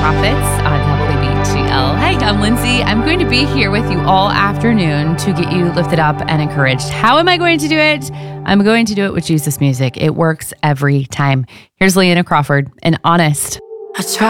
Prophets on WBGL. Hey, I'm Lindsay. I'm going to be here with you all afternoon to get you lifted up and encouraged. How am I going to do it? I'm going to do it with Jesus music. It works every time. Here's Leanna Crawford and Honest. I try